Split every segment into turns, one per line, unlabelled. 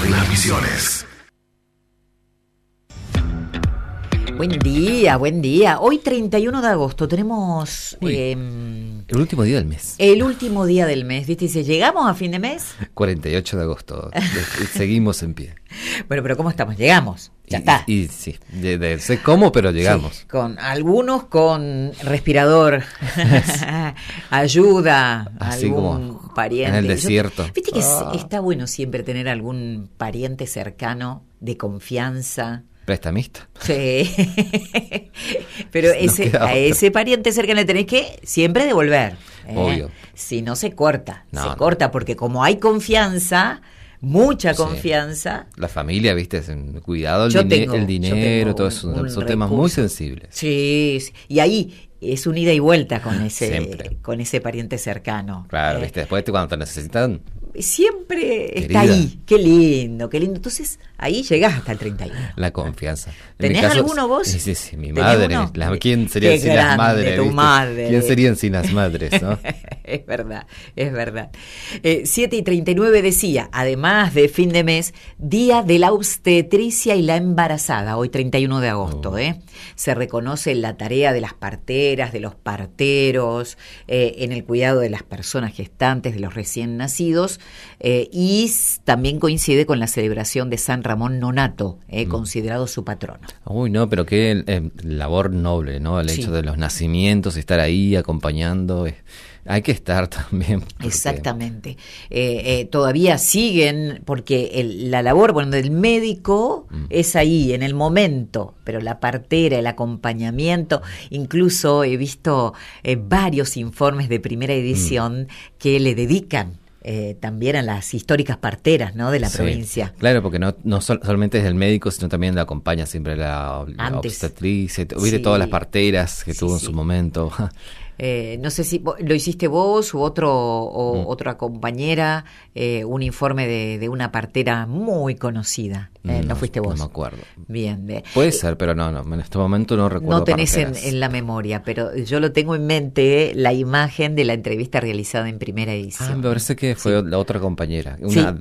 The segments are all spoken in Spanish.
de las Misiones.
Buen día, buen día. Hoy 31 de agosto tenemos...
el último día del mes.
El último día del mes, ¿viste? Dice, ¿llegamos a fin de mes?
48 de agosto. Seguimos en pie.
Bueno, pero ¿cómo estamos? Llegamos. Ya está.
Y sí, sé cómo, pero llegamos.
Sí, con algunos con respirador, ayuda,
así
algún
como
pariente.
En el desierto.
Viste que está bueno siempre tener algún pariente cercano, de confianza.
Prestamista.
Sí. Pero a ese pariente cercano le tenés que siempre devolver.
Obvio.
Si no se corta.
No.
Corta porque como hay confianza... Mucha confianza.
La familia, viste, cuidado, el dinero, todo eso, son temas muy sensibles.
Sí, y ahí es un ida y vuelta con ese pariente cercano.
Claro, viste, después cuando te necesitan...
Siempre
querida.
Está ahí, qué lindo. Entonces, ahí llegás hasta el 31.
La confianza.
¿Tenés alguno vos?
Sí, mi madre. ¿Quién sería sin las madres?
Tu madre.
¿Quién serían sin las madres, no?
Es verdad. 7:39 decía, además de fin de mes, Día de la Obstetricia y la Embarazada, hoy 31 de agosto. Se reconoce la tarea de las parteras, de los parteros, en el cuidado de las personas gestantes, de los recién nacidos, y también coincide con la celebración de San Ramón Nonato, considerado su patrono.
Uy, no, pero qué labor noble, ¿no? El hecho de los nacimientos, estar ahí acompañando, hay que estar también.
Exactamente. Todavía siguen, porque la labor del médico es ahí, en el momento, pero la partera, el acompañamiento, incluso he visto varios informes de primera edición que le dedican también a las históricas parteras, ¿no?, de la provincia.
Claro, porque no solamente es el médico, sino también la acompaña siempre la obstetriz, viste todas las parteras que tuvo en su momento.
No sé si lo hiciste vos u otra compañera, un informe de una partera muy conocida. No fuiste vos.
No me acuerdo.
Bien.
Puede ser, pero no, en este momento no recuerdo.
No tenés en la memoria, pero yo lo tengo en mente, la imagen de la entrevista realizada en primera edición.
Me parece que fue la otra compañera,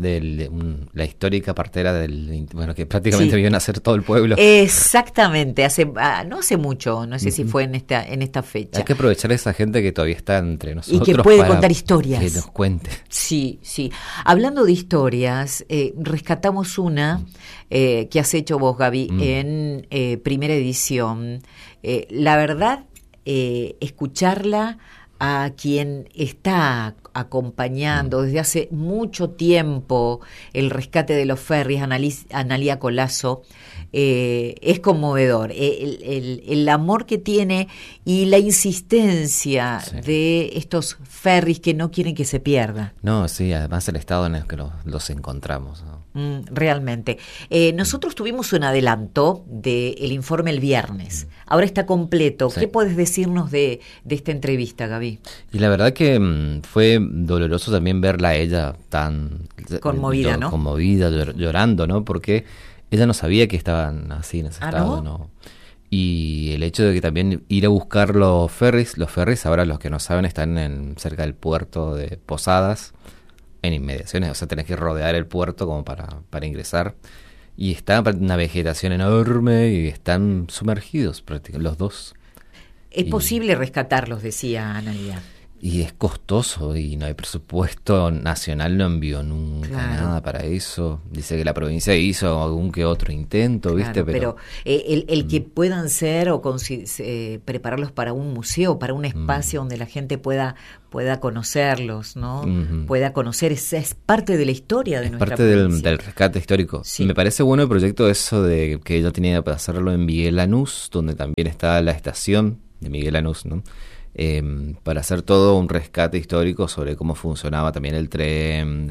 la histórica partera que prácticamente vio nacer todo el pueblo.
Exactamente, no hace mucho, no sé si fue en esta fecha.
Hay que aprovechar esa gente que todavía está entre nosotros
y que puede contar historias.
Que nos cuente.
Sí. Hablando de historias, rescatamos una que has hecho vos, Gaby, en primera edición. La verdad, escucharla a quien está acompañando desde hace mucho tiempo el rescate de los ferries, Analía Colazo, es conmovedor. El amor que tiene y la insistencia de estos ferries que no quieren que se pierda.
No, sí, además el estado en el que los encontramos, ¿no?
Realmente. Nosotros tuvimos un adelanto del informe el viernes. Ahora está completo. ¿Qué puedes decirnos de esta entrevista, Gaby?
Y la verdad que fue doloroso también verla a ella tan
conmovida, ¿no?
Conmovida, llorando, ¿no? Porque ella no sabía que estaban así en ese estado, ¿no? Y el hecho de que también ir a buscar los ferries, ahora los que no saben están cerca del puerto de Posadas, en inmediaciones, o sea, tenés que rodear el puerto como para ingresar, y está una vegetación enorme y están sumergidos prácticamente los dos.
Es posible rescatarlos, decía Analía.
Y es costoso y no hay presupuesto nacional, no envió nunca nada para eso. Dice que la provincia hizo algún que otro intento, ¿viste?
Pero el que puedan ser o prepararlos para un museo, para un espacio donde la gente pueda conocerlos, ¿no? Pueda conocer, es parte de la historia de nuestra provincia.
Es parte del rescate histórico. Sí. Me parece bueno el proyecto eso de que ella tenía para hacerlo en Miguel Lanús, donde también está la estación de Miguel Lanús, ¿no? Para hacer todo un rescate histórico sobre cómo funcionaba también el tren,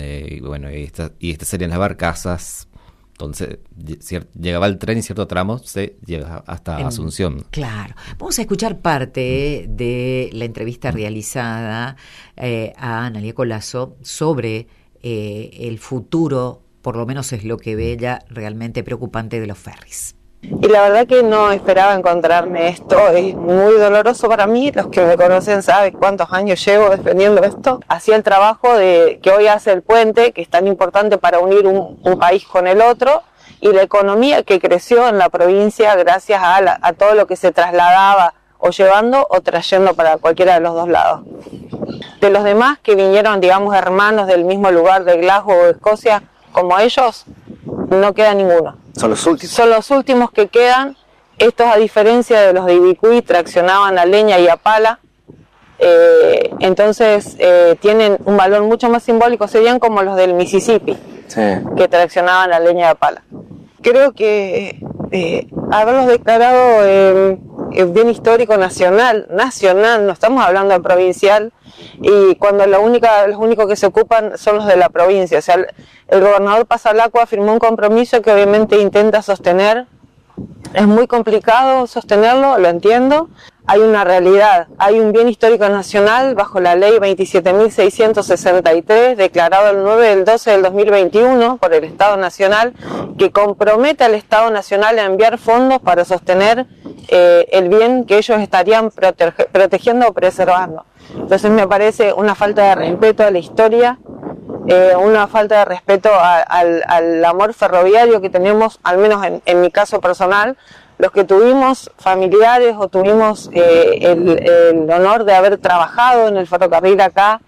y estas serían las barcazas donde llegaba el tren y cierto tramo se llega hasta Asunción.
Claro. Vamos a escuchar parte de la entrevista realizada a Analía Colazo sobre el futuro, por lo menos es lo que ve ella, realmente preocupante de los ferries.
Y la verdad que no esperaba encontrarme esto, es muy doloroso para mí, los que me conocen saben cuántos años llevo defendiendo esto. Hacía el trabajo que hoy hace el puente, que es tan importante para unir un país con el otro, y la economía que creció en la provincia gracias a todo lo que se trasladaba o llevando o trayendo para cualquiera de los dos lados. De los demás que vinieron, digamos, hermanos del mismo lugar de Glasgow o Escocia, como ellos, no queda ninguno.
¿Son los últimos?
Son los últimos que quedan. Estos, a diferencia de los de Ibicuí, traccionaban a leña y a pala. Entonces tienen un valor mucho más simbólico, serían como los del Mississippi, sí, que traccionaban a leña y a pala. Creo que haberlos declarado bien histórico nacional, no estamos hablando de provincial, y cuando los únicos que se ocupan son los de la provincia. O sea, el gobernador Pasalacqua firmó un compromiso que obviamente intenta sostener. Es muy complicado sostenerlo, lo entiendo. Hay una realidad, hay un bien histórico nacional bajo la ley 27.663, declarado el 9 del 12 del 2021 por el Estado Nacional, que compromete al Estado Nacional a enviar fondos para sostener el bien que ellos estarían protegiendo o preservando. Entonces me parece una falta de respeto a la historia, una falta de respeto al amor ferroviario que tenemos, al menos en mi caso personal, los que tuvimos familiares o tuvimos el honor de haber trabajado en el ferrocarril acá.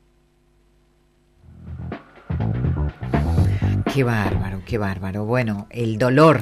Qué bárbaro, qué bárbaro. Bueno, el dolor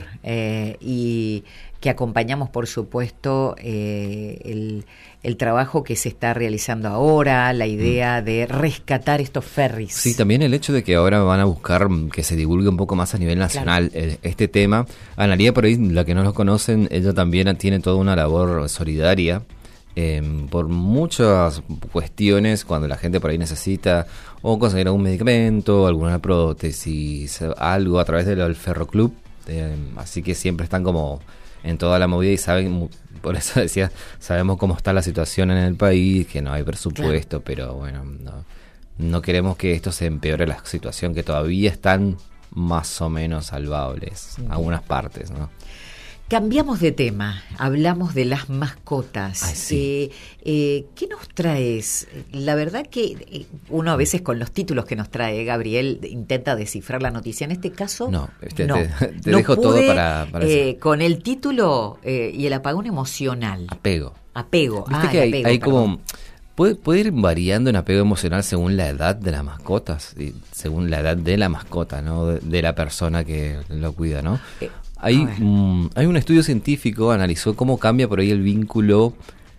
y que acompañamos, por supuesto, el trabajo que se está realizando ahora, la idea de rescatar estos ferries.
Sí, también el hecho de que ahora van a buscar que se divulgue un poco más a nivel nacional, claro, este tema. Analía, por ahí, la que no lo conocen, ella también tiene toda una labor solidaria. Por muchas cuestiones, cuando la gente por ahí necesita o conseguir algún medicamento, alguna prótesis, algo a través del Ferroclub, así que siempre están como en toda la movida y saben, por eso decía, sabemos cómo está la situación en el país, que no hay presupuesto, claro, pero bueno, no queremos que esto se empeore la situación, que todavía están más o menos salvables, algunas partes, ¿no?
Cambiamos de tema, hablamos de las mascotas.
Ay, sí.
¿Qué nos traes? La verdad que uno a veces con los títulos que nos trae Gabriel intenta descifrar la noticia. En este caso, no.
Te
no
dejo
pude,
todo para
con el título y el apagón emocional.
Apego.
Viste
que
apego,
hay como... Puede ir variando en apego emocional según la edad de las mascotas, según la edad de la mascota, ¿no? De la persona que lo cuida, ¿no? Hay un estudio científico, analizó cómo cambia por ahí el vínculo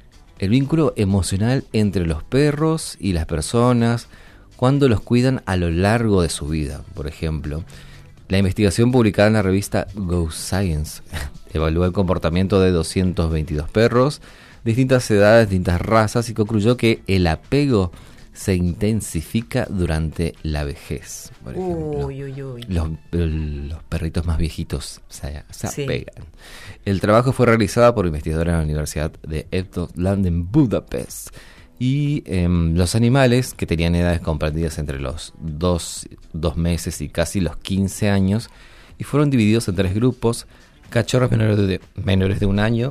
emocional entre los perros y las personas cuando los cuidan a lo largo de su vida. Por ejemplo, la investigación publicada en la revista Go Science evaluó el comportamiento de 222 perros, distintas edades, distintas razas, y concluyó que el apego se intensifica durante la vejez. Por ejemplo, Los perritos más viejitos se apegan. El trabajo fue realizado por investigadores en la Universidad de Eötvös en Budapest. Y los animales que tenían edades comprendidas entre los 2 meses y casi los 15 años, y fueron divididos en 3 grupos: cachorros menores de 1 año,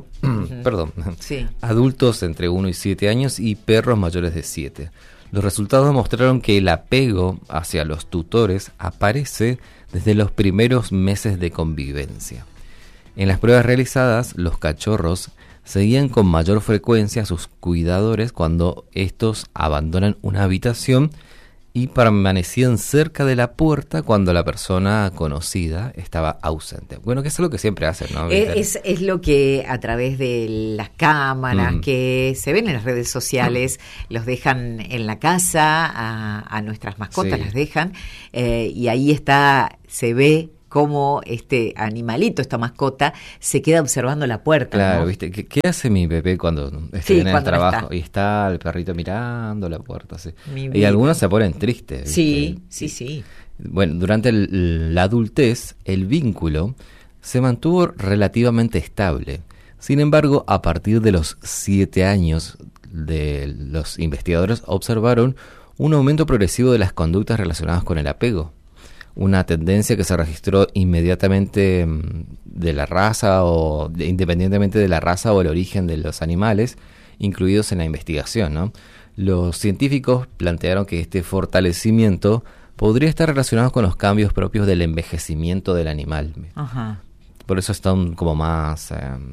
adultos entre 1 y 7 años y perros mayores de 7. Los resultados mostraron que el apego hacia los tutores aparece desde los primeros meses de convivencia. En las pruebas realizadas, los cachorros seguían con mayor frecuencia a sus cuidadores cuando estos abandonan una habitación y permanecían cerca de la puerta cuando la persona conocida estaba ausente. Bueno, que es algo que siempre hacen, ¿no?
Es lo que a través de las cámaras que se ven en las redes sociales, los dejan en la casa, a nuestras mascotas las dejan, y ahí se ve cómo este animalito, esta mascota, se queda observando la puerta.
Claro,
¿no?
¿viste? ¿Qué hace mi bebé cuando en el trabajo? Y está el perrito mirando la puerta, así. Y algunos se ponen tristes.
¿Viste? Sí.
Bueno, durante la adultez, el vínculo se mantuvo relativamente estable. Sin embargo, a partir de los 7 años, los investigadores observaron un aumento progresivo de las conductas relacionadas con el apego. una tendencia que se registró inmediatamente de la raza independientemente de la raza o el origen de los animales incluidos en la investigación, ¿no? Los científicos plantearon que este fortalecimiento podría estar relacionado con los cambios propios del envejecimiento del animal.
Ajá.
Por eso están como más...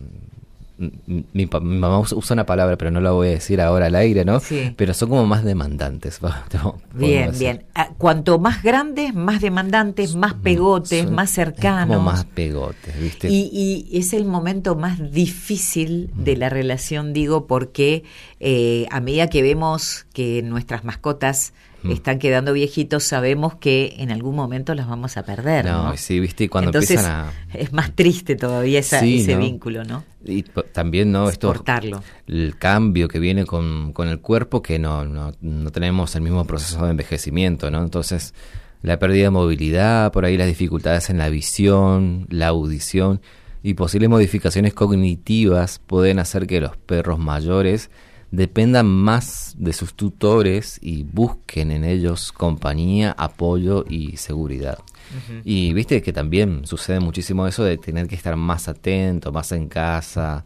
mi mamá usa una palabra, pero no la voy a decir ahora al aire, ¿no?
Sí.
Pero son como más demandantes.
Bien, bien. Cuanto más grandes, más demandantes, más pegotes, más cercanos.
Como más pegotes, ¿viste?
Y es el momento más difícil de la relación, digo, porque a medida que vemos que nuestras mascotas están quedando viejitos, sabemos que en algún momento los vamos a perder, ¿no?
Sí, ¿viste? Y cuando
entonces,
empiezan a...
es más triste todavía ese vínculo, ¿no?
Y también, ¿no?
Soportarlo.
El cambio que viene con el cuerpo, que no tenemos el mismo proceso de envejecimiento, ¿no? Entonces, la pérdida de movilidad, por ahí las dificultades en la visión, la audición y posibles modificaciones cognitivas pueden hacer que los perros mayores dependan más de sus tutores y busquen en ellos compañía, apoyo y seguridad. Uh-huh. Y viste que también sucede muchísimo eso de tener que estar más atento, más en casa.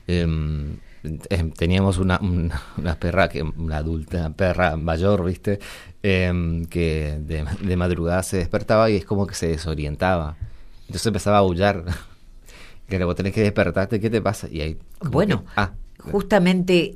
Teníamos una perra, una adulta, perra mayor, viste, que de madrugada se despertaba y es como que se desorientaba. Entonces empezaba a aullar. Que vos tenés que despertarte, ¿qué te pasa? Y ahí...
Bueno... Justamente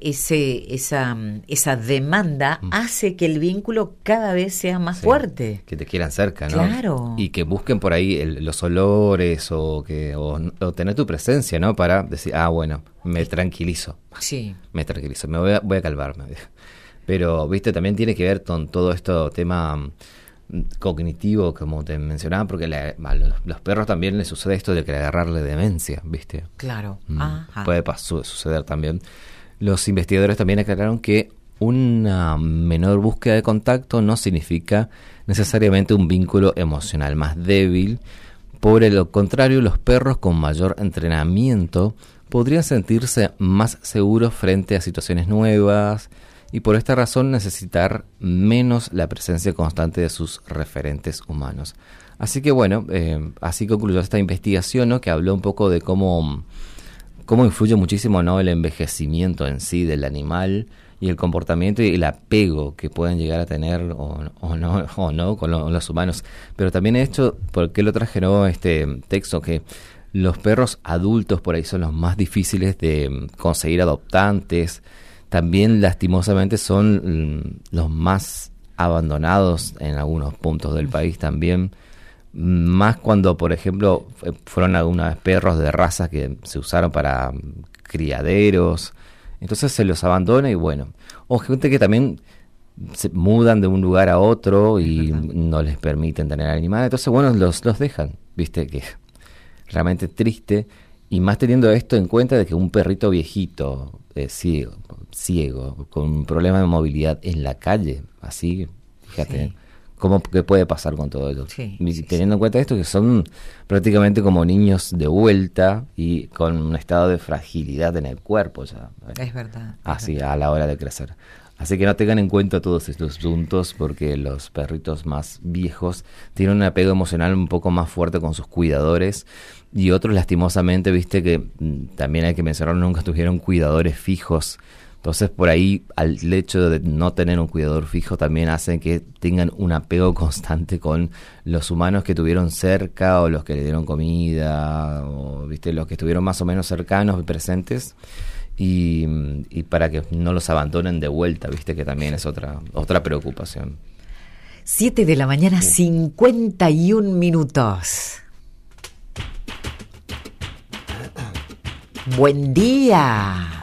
esa demanda hace que el vínculo cada vez sea más fuerte.
Que te quieran cerca, ¿no?
Claro.
Y que busquen por ahí los olores o tener tu presencia, ¿no? Para decir, bueno, me tranquilizo.
Sí.
Me tranquilizo, voy a calmarme. Pero, viste, también tiene que ver con todo esto tema cognitivo, como te mencionaba, porque los perros también les sucede esto de que agarrarle demencia, ¿viste?
Claro.
Puede suceder también. Los investigadores también aclararon que una menor búsqueda de contacto no significa necesariamente un vínculo emocional más débil. Por el contrario, los perros con mayor entrenamiento podrían sentirse más seguros frente a situaciones nuevas, y por esta razón necesitar menos la presencia constante de sus referentes humanos. Así que bueno, así concluyó esta investigación, ¿no? Que habló un poco de cómo influye muchísimo, ¿no? El envejecimiento en sí del animal y el comportamiento y el apego que pueden llegar a tener o no con los humanos. Pero también esto, ¿por qué lo traje, no? Este texto que los perros adultos por ahí son los más difíciles de conseguir adoptantes. También lastimosamente son los más abandonados en algunos puntos del país también, más cuando por ejemplo fueron algunos perros de raza que se usaron para criaderos, entonces se los abandona y bueno, o gente que también se mudan de un lugar a otro y no les permiten tener animales, entonces bueno, los dejan, viste, que realmente triste, y más teniendo esto en cuenta de que un perrito viejito ciego, con un problema de movilidad en la calle, así, fíjate, ¿qué puede pasar con todo eso? Teniendo en cuenta esto, que son prácticamente como niños de vuelta y con un estado de fragilidad en el cuerpo ya.
Es verdad.
Así, a la hora de crecer. Así que no tengan en cuenta todos estos puntos, porque los perritos más viejos tienen un apego emocional un poco más fuerte con sus cuidadores, y otros lastimosamente, viste que también hay que mencionar, nunca tuvieron cuidadores fijos. Entonces por ahí el hecho de no tener un cuidador fijo también hace que tengan un apego constante con los humanos que tuvieron cerca, o los que le dieron comida, o viste, los que estuvieron más o menos cercanos y presentes. Y para que no los abandonen de vuelta, viste, que también es otra preocupación.
7 de la mañana, 51 minutos. Buen día.